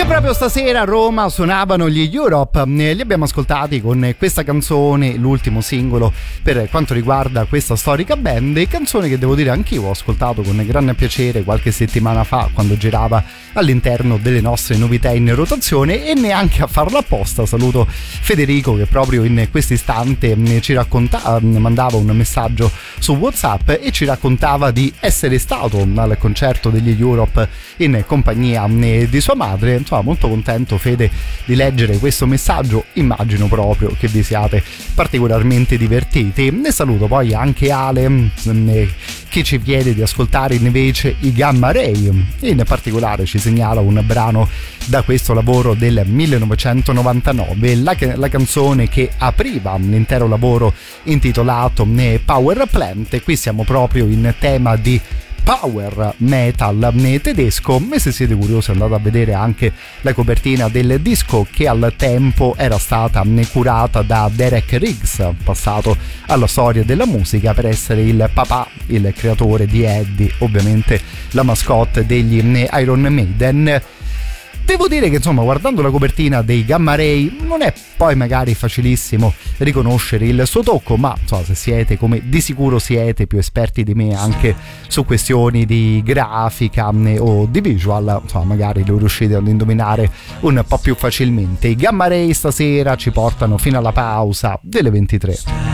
Proprio stasera a Roma suonavano gli Europe, li abbiamo ascoltati con questa canzone, l'ultimo singolo per quanto riguarda questa storica band, canzone che devo dire anch'io ho ascoltato con grande piacere qualche settimana fa quando girava all'interno delle nostre novità in rotazione, e neanche a farla apposta. Saluto Federico che proprio in questo istante ci mandava un messaggio su WhatsApp e ci raccontava di essere stato al concerto degli Europe in compagnia di sua madre. Insomma, molto contento, Fede, di leggere questo messaggio. Immagino proprio che vi siate particolarmente divertiti. Ne saluto poi anche Ale che ci chiede di ascoltare invece i Gamma Ray, e in particolare ci segnala un brano da questo lavoro del 1999, la canzone che apriva l'intero lavoro intitolato Power Plant, e qui siamo proprio in tema di power metal tedesco. E se siete curiosi andate a vedere anche la copertina del disco, che al tempo era stata curata da Derek Riggs, passato alla storia della musica per essere il papà, il creatore di Eddie, ovviamente la mascotte degli Iron Maiden. Devo dire che insomma, guardando la copertina dei Gamma Ray, non è poi magari facilissimo riconoscere il suo tocco, ma insomma, se siete, come di sicuro siete, più esperti di me anche su questioni di grafica o di visual, insomma, magari lo riuscite ad indovinare un po' più facilmente. I Gamma Ray stasera ci portano fino alla pausa delle 23.